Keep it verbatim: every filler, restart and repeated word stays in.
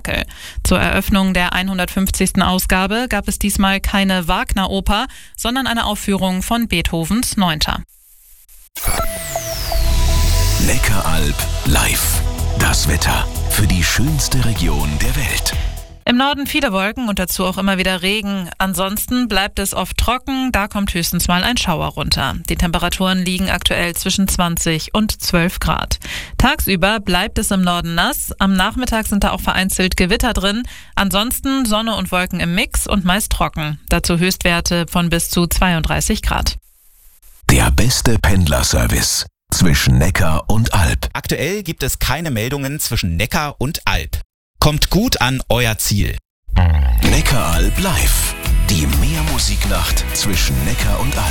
Merkel. Zur Eröffnung der hundertfünfzigsten Ausgabe gab es diesmal keine Wagner-Oper, sondern eine Aufführung von Beethovens Neunter. Neckaralb live. Das Wetter für die schönste Region der Welt. Im Norden viele Wolken und dazu auch immer wieder Regen. Ansonsten bleibt es oft trocken, da kommt höchstens mal ein Schauer runter. Die Temperaturen liegen aktuell zwischen zwanzig und zwölf Grad. Tagsüber bleibt es im Norden nass, am Nachmittag sind da auch vereinzelt Gewitter drin. Ansonsten Sonne und Wolken im Mix und meist trocken. Dazu Höchstwerte von bis zu zweiunddreißig Grad. Der beste Pendlerservice zwischen Neckar und Alb. Aktuell gibt es keine Meldungen zwischen Neckar und Alb. Kommt gut an euer Ziel. Neckaralb live. Die Meermusiknacht zwischen Neckar und Alb.